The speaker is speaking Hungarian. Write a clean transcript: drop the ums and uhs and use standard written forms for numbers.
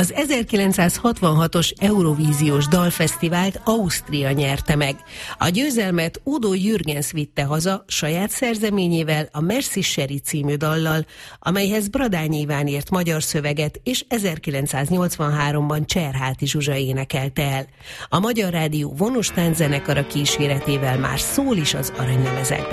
Az 1966-os Eurovíziós Dalfesztivált Ausztria nyerte meg. A győzelmet Udo Jürgens vitte haza saját szerzeményével, a Merci Chérie című dallal, amelyhez Bradányi Iván írt magyar szöveget, és 1983-ban Cserháti Zsuzsa énekelte el. A Magyar Rádió vonostán zenekara kíséretével már szól is az aranylemezekben.